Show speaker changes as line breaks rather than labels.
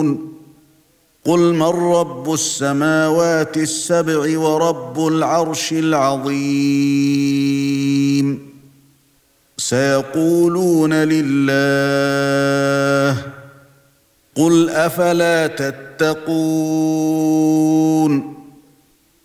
قُلْ مَنْ رَبُّ السَّمَاوَاتِ السَّبْعِ وَرَبُّ الْعَرْشِ الْعَظِيمِ سَيَقُولُونَ لِلَّهِ قُلْ أَفَلَا تَتَّقُونَ